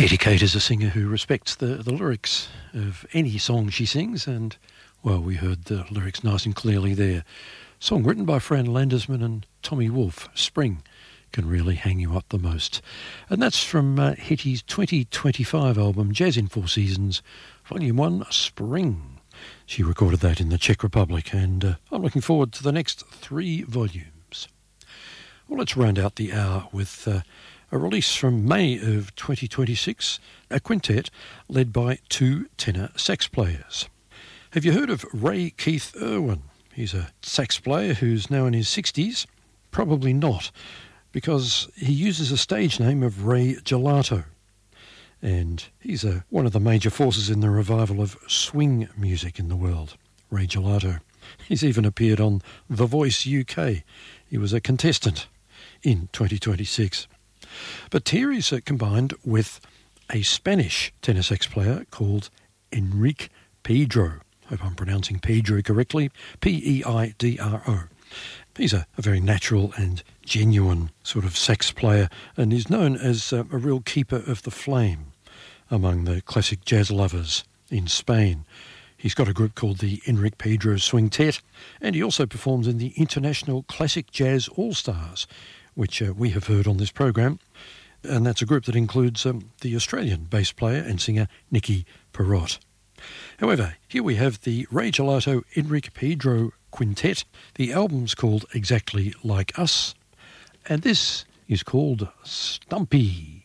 Hetty Kate is a singer who respects the lyrics of any song she sings, and, well, we heard the lyrics nice and clearly there. Song written by Fran Landesman and Tommy Wolfe, Spring can really hang you up the most. And that's from Hetty's 2025 album, Jazz in Four Seasons, Volume 1, Spring. She recorded that in the Czech Republic, and I'm looking forward to the next 3 volumes. Well, let's round out the hour with a release from May of 2026, a quintet led by 2 tenor sax players. Have you heard of Ray Keith Irwin? He's a sax player who's now in his 60s. Probably not, because he uses a stage name of Ray Gelato. And he's one of the major forces in the revival of swing music in the world, Ray Gelato. He's even appeared on The Voice UK. He was a contestant in 2026. But Thierry's combined with a Spanish tenor sax player called Enrique Pedro. Hope I'm pronouncing Pedro correctly. P-E-I-D-R-O. He's a very natural and genuine sort of sax player, and is known as a real keeper of the flame among the classic jazz lovers in Spain. He's got a group called the Enrique Pedro Swingtet, and he also performs in the International Classic Jazz All-Stars, which we have heard on this program, and that's a group that includes the Australian bass player and singer Nicky Perrott. However, here we have the Ray Gelato Enrique Pedro Quintet. The album's called Exactly Like Us, and this is called Stumpy.